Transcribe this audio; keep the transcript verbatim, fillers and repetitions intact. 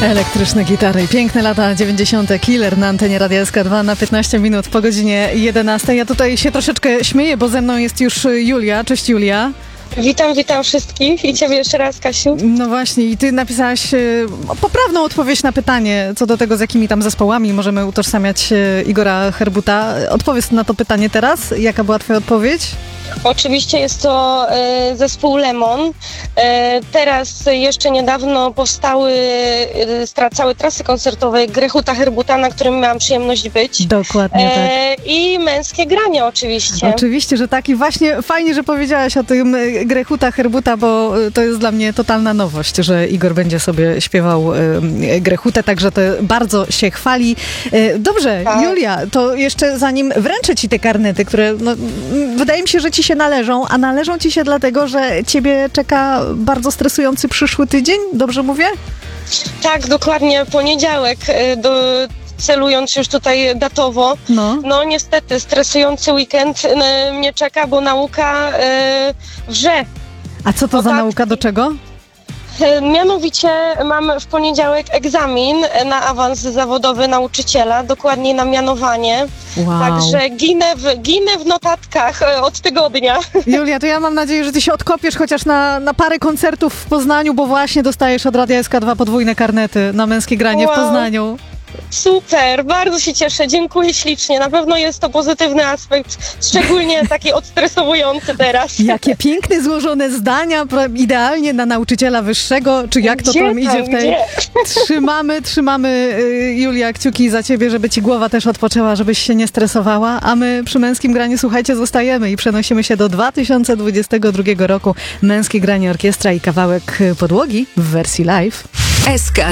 Elektryczne gitary i piękne lata dziewięćdziesiąte. Killer na antenie Radia S K dwa na piętnaście minut po godzinie jedenastej. Ja tutaj się troszeczkę śmieję, bo ze mną jest już Julia. Cześć, Julia. Witam, witam wszystkich i Ciebie jeszcze raz, Kasiu. No właśnie, i Ty napisałaś e, poprawną odpowiedź na pytanie co do tego, z jakimi tam zespołami możemy utożsamiać e, Igora Herbuta. Odpowiedz na to pytanie teraz. Jaka była Twoja odpowiedź? Oczywiście jest to e, zespół Lemon. E, teraz jeszcze niedawno powstały, e, stracały trasy koncertowe Grechuta Herbuta, na którym miałam przyjemność być. Dokładnie e, tak. I Męskie Granie oczywiście. Oczywiście, że tak. I właśnie fajnie, że powiedziałaś o tym Grechuta Herbuta, bo to jest dla mnie totalna nowość, że Igor będzie sobie śpiewał e, Grechutę, także to bardzo się chwali. E, dobrze, tak. Julia, to jeszcze zanim wręczę Ci te karnety, które no, wydaje mi się, że Ci się należą, a należą Ci się dlatego, że Ciebie czeka bardzo stresujący przyszły tydzień, dobrze mówię? Tak, dokładnie, poniedziałek, do, celując już tutaj datowo. No. no niestety, stresujący weekend y, mnie czeka, bo nauka y, wrze. A co to o, za tak, nauka, do czego? Mianowicie mam w poniedziałek egzamin na awans zawodowy nauczyciela, dokładnie na mianowanie. Wow. Także ginę w, ginę w notatkach od tygodnia. Julia, to ja mam nadzieję, że Ty się odkopiesz chociaż na, na parę koncertów w Poznaniu, bo właśnie dostajesz od Radia S K dwa podwójne karnety na Męskie Granie wow. w Poznaniu. Super, bardzo się cieszę, dziękuję ślicznie. Na pewno jest to pozytywny aspekt, szczególnie taki odstresowujący teraz. Jakie piękne, złożone zdania, idealnie na nauczyciela wyższego, czy jak to gdzie tam idzie w tej... Gdzie? Trzymamy, trzymamy, Julia, kciuki za Ciebie, żeby Ci głowa też odpoczęła, żebyś się nie stresowała, a my przy Męskim Graniu, słuchajcie, zostajemy i przenosimy się do dwa tysiące dwudziestego drugiego roku. Męskie Granie Orkiestra i kawałek Podłogi w wersji live. S K